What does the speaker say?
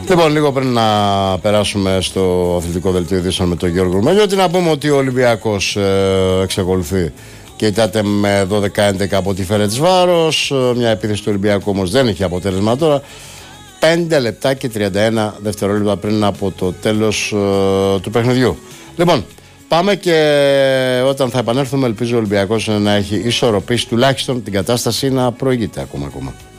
Λοιπόν, λίγο πριν να περάσουμε στο αθλητικό δελτίο ειδήσεων με τον Γιώργο Μέλιο, να πούμε ότι ο Ολυμπιακός εξακολουθεί και ητάται με 12-11 από τη Φερεντσβάρος. Μια επίθεση του Ολυμπιακού όμως δεν είχε αποτέλεσμα τώρα. 5 λεπτά και 31 δευτερόλεπτα πριν από το τέλος του παιχνιδιού. Λοιπόν, πάμε και όταν θα επανέλθουμε, ελπίζω ο Ολυμπιακός να έχει ισορροπήσει τουλάχιστον την κατάσταση να προηγείται ακόμα.